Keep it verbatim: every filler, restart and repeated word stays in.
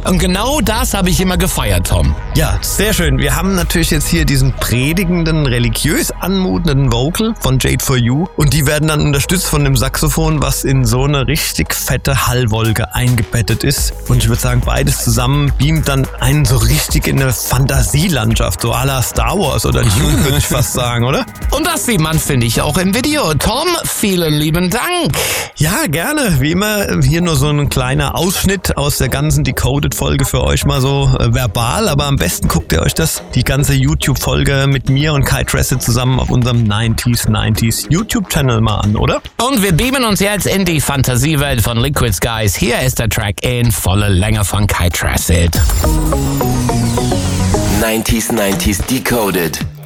Und genau das habe ich immer gefeiert, Tom. Ja, sehr schön. Wir haben natürlich jetzt hier diesen predigenden, religiös anmutenden Vocal von Jade for You und die werden dann unterstützt von dem Saxophon, was in so eine richtig fette Hallwolke eingebettet ist. Und ich würde sagen, beides zusammen beamt dann einen so richtig in eine Fantasielandschaft, so à la Star Wars oder Dune, würde ich fast sagen, oder? Und das sieht man, finde ich, auch im Video. Tom, vielen lieben Dank. Ja, gerne. Wie immer, hier nur so ein kleiner Ausschnitt aus der ganzen Decoded-Folge für euch mal so äh, verbal, aber am besten guckt ihr euch das, die ganze YouTube-Folge mit mir und Kai Tressett zusammen auf unserem neunziger neunzig YouTube-Channel mal an, oder? Und wir beamen uns jetzt in die Fantasiewelt von Liquid Skies. Hier ist der Track in voller Länge von Kai Tressett. neunziger neunzig Decoded.